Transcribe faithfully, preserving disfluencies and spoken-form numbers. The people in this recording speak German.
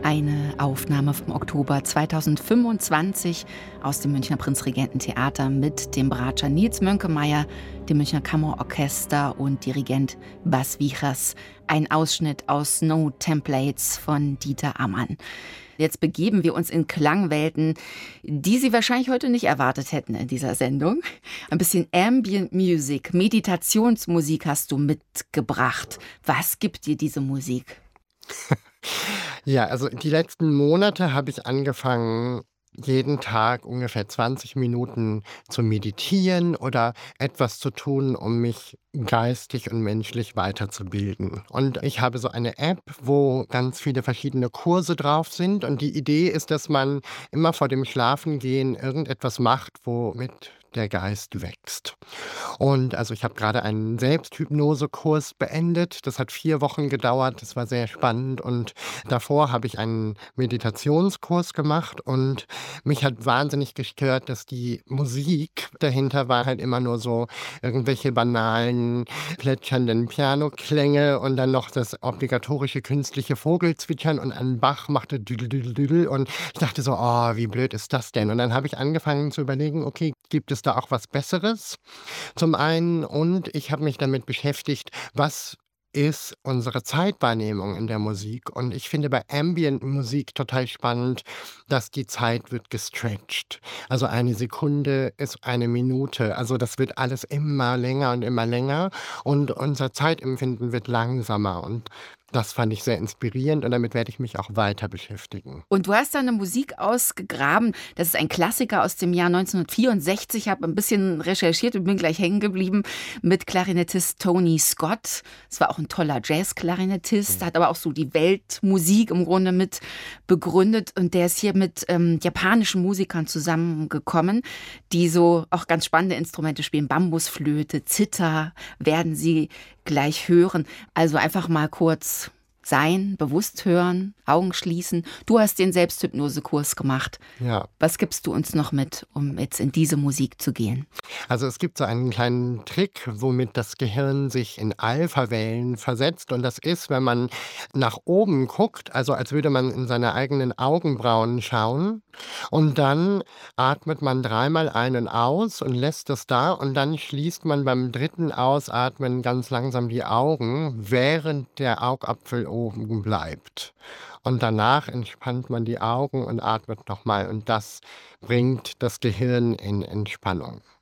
Eine Aufnahme vom Oktober zweitausendfünfundzwanzig aus dem Münchner Prinzregententheater mit dem Bratscher Nils Mönkemeyer, dem Münchner Kammerorchester und Dirigent Bas Wichers. Ein Ausschnitt aus No Templates von Dieter Ammann. Jetzt begeben wir uns in Klangwelten, die Sie wahrscheinlich heute nicht erwartet hätten in dieser Sendung. Ein bisschen Ambient Music, Meditationsmusik hast du mitgebracht. Was gibt dir diese Musik? Ja, also die letzten Monate habe ich angefangen, jeden Tag ungefähr zwanzig Minuten zu meditieren oder etwas zu tun, um mich geistig und menschlich weiterzubilden. Und ich habe so eine App, wo ganz viele verschiedene Kurse drauf sind. Und die Idee ist, dass man immer vor dem Schlafengehen irgendetwas macht, womit der Geist wächst. Und also ich habe gerade einen Selbsthypnosekurs beendet. Das hat vier Wochen gedauert. Das war sehr spannend. Und davor habe ich einen Meditationskurs gemacht. Und mich hat wahnsinnig gestört, dass die Musik dahinter war halt immer nur so irgendwelche banalen, plätschernden Pianoklänge und dann noch das obligatorische künstliche Vogelzwitschern und ein Bach machte düdel, düdel, düdel. Und ich dachte so, oh, wie blöd ist das denn? Und dann habe ich angefangen zu überlegen, okay, gibt es da auch was Besseres? Zum einen, und ich habe mich damit beschäftigt, was ist unsere Zeitwahrnehmung in der Musik. Und ich finde bei Ambient-Musik total spannend, dass die Zeit wird gestretched. Also eine Sekunde ist eine Minute. Also das wird alles immer länger und immer länger. Und unser Zeitempfinden wird langsamer. Und das fand ich sehr inspirierend und damit werde ich mich auch weiter beschäftigen. Und du hast da eine Musik ausgegraben. Das ist ein Klassiker aus dem Jahr neunzehnhundertvierundsechzig. Ich habe ein bisschen recherchiert und bin gleich hängen geblieben mit Klarinettist Tony Scott. Es war auch ein toller Jazz-Klarinettist, hat aber auch so die Weltmusik im Grunde mit begründet. Und der ist hier mit ähm, japanischen Musikern zusammengekommen, die so auch ganz spannende Instrumente spielen. Bambusflöte, Zither werden Sie gleich hören. Also einfach mal kurz sein, bewusst hören, Augen schließen. Du hast den Selbsthypnosekurs gemacht. Ja. Was gibst du uns noch mit, um jetzt in diese Musik zu gehen? Also es gibt so einen kleinen Trick, womit das Gehirn sich in Alphawellen versetzt. Und das ist, wenn man nach oben guckt, also als würde man in seine eigenen Augenbrauen schauen. Und dann atmet man dreimal ein und aus und lässt das da. Und dann schließt man beim dritten Ausatmen ganz langsam die Augen, während der Augapfel oben bleibt. Und danach entspannt man die Augen und atmet nochmal. Und das bringt das Gehirn in Entspannung.